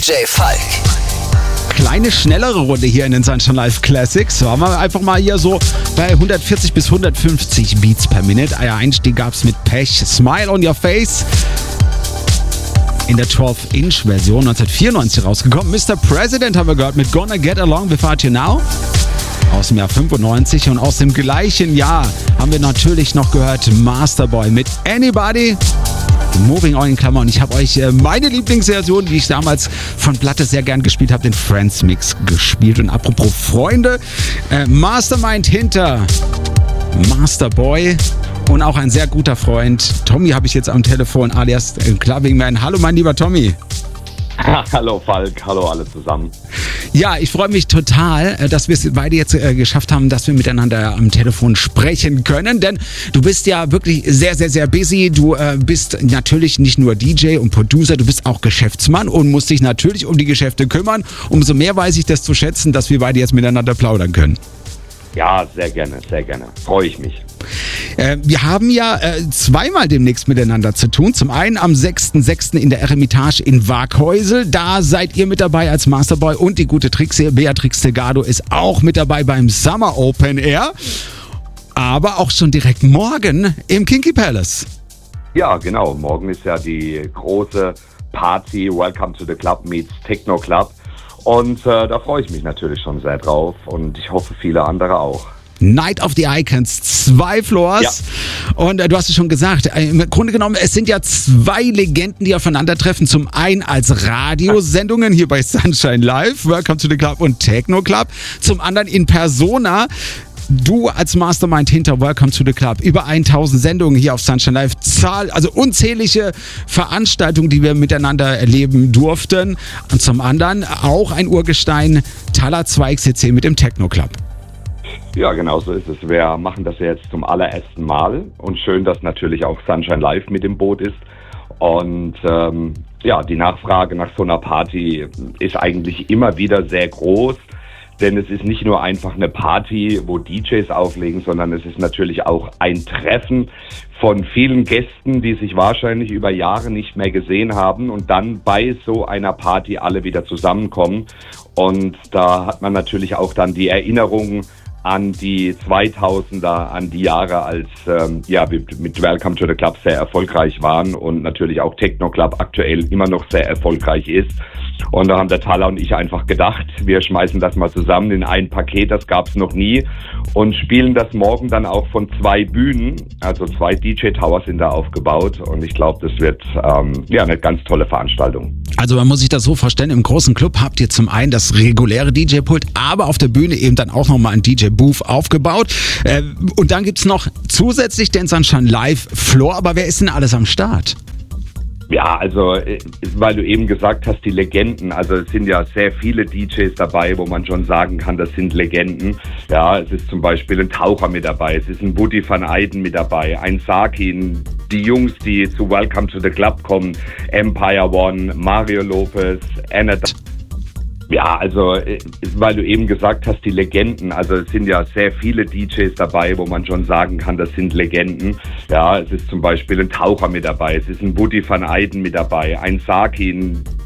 DJ Falk. Kleine, schnellere Runde hier in den Sunshine Live Classics. Waren wir einfach mal hier so bei 140 bis 150 Beats per Minute. Euer Einstieg gab's mit Pech. Smile on Your Face. In der 12-Inch-Version 1994 rausgekommen. Mr. President haben wir gehört mit Gonna Get Along Without You Now. Aus dem Jahr 95. Und aus dem gleichen Jahr haben wir natürlich noch gehört Masterboy mit Anybody. Moving On in Klammern. Und ich habe euch meine Lieblingsversion, die ich damals von Platte sehr gern gespielt habe, den Friends Mix gespielt. Und apropos Freunde, Mastermind hinter Masterboy und auch ein sehr guter Freund. Tommy habe ich jetzt am Telefon, alias Clubbing Man. Hallo mein lieber Tommy. Hallo Falk, hallo alle zusammen. Ja, ich freue mich total, dass wir es beide jetzt geschafft haben, dass wir miteinander am Telefon sprechen können, denn du bist ja wirklich sehr, sehr, sehr busy. Du bist natürlich nicht nur DJ und Producer, du bist auch Geschäftsmann und musst dich natürlich um die Geschäfte kümmern. Umso mehr weiß ich das zu schätzen, dass wir beide jetzt miteinander plaudern können. Ja, sehr gerne, freue ich mich. Wir haben ja zweimal demnächst miteinander zu tun. Zum einen am 6.6. in der Eremitage in Waaghäusel. Da seid ihr mit dabei als Masterboy und die gute Trixie, Beatrix Delgado ist auch mit dabei beim Summer Open Air. Aber auch schon direkt morgen im Kinky Palace. Ja, genau. Morgen ist ja die große Party Welcome to the Club meets Techno Club. Und da freue ich mich natürlich schon sehr drauf und ich hoffe viele andere auch. Night of the Icons, 2 Floors. Ja. Und du hast es schon gesagt, im Grunde genommen, es sind ja 2 Legenden, die aufeinandertreffen. Zum einen als Radiosendungen hier bei Sunshine Live, Welcome to the Club und Techno Club. Zum anderen in Persona. Du als Mastermind hinter Welcome to the Club. Über 1000 Sendungen hier auf Sunshine Live. Also unzählige Veranstaltungen, die wir miteinander erleben durften. Und zum anderen auch ein Urgestein, Talla 2XCC mit dem Techno Club. Ja, genau so ist es. Wir machen das jetzt zum allerersten Mal und schön, dass natürlich auch Sunshine Live mit im Boot ist. Und die Nachfrage nach so einer Party ist eigentlich immer wieder sehr groß. Denn es ist nicht nur einfach eine Party, wo DJs auflegen, sondern es ist natürlich auch ein Treffen von vielen Gästen, die sich wahrscheinlich über Jahre nicht mehr gesehen haben und dann bei so einer Party alle wieder zusammenkommen. Und da hat man natürlich auch dann die Erinnerungen an die 2000er, an die Jahre, als wir mit Welcome to the Club sehr erfolgreich waren und natürlich auch Techno Club aktuell immer noch sehr erfolgreich ist. Und da haben der Talla und ich einfach gedacht, wir schmeißen das mal zusammen in ein Paket, das gab es noch nie und spielen das morgen dann auch von 2 Bühnen, also 2 DJ-Towers sind da aufgebaut und ich glaube, das wird eine ganz tolle Veranstaltung. Also man muss sich das so vorstellen, im großen Club habt ihr zum einen das reguläre DJ-Pult, aber auf der Bühne eben dann auch nochmal ein DJ-Booth aufgebaut und dann gibt's noch zusätzlich den Sunshine Live Floor, aber wer ist denn alles am Start? Ja, also weil du eben gesagt hast, die Legenden, also es sind ja sehr viele DJs dabei, wo man schon sagen kann, das sind Legenden. Ja, es ist zum Beispiel ein Taucher mit dabei, es ist ein Woody van Eyden mit dabei, ein Sakin, die Jungs, die zu Welcome to the Club kommen, Empire One, Mario Lopez, Anna. Ja, also weil du eben gesagt hast, die Legenden, also es sind ja sehr viele DJs dabei, wo man schon sagen kann, das sind Legenden. Ja, es ist zum Beispiel ein Taucher mit dabei, es ist ein Woody van Eyden mit dabei, ein Sakin,